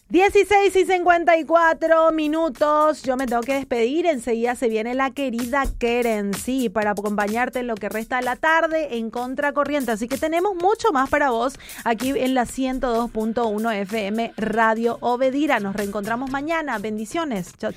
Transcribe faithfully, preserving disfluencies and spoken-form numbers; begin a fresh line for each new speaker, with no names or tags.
dieciséis y cincuenta y cuatro minutos. Yo me tengo que despedir. Enseguida se viene la querida Keren, sí, para acompañarte en lo que resta de la tarde en Contracorriente. Así que tenemos mucho más para vos aquí en la ciento dos punto uno F M Radio Obedira. Nos reencontramos mañana. Bendiciones. Chao.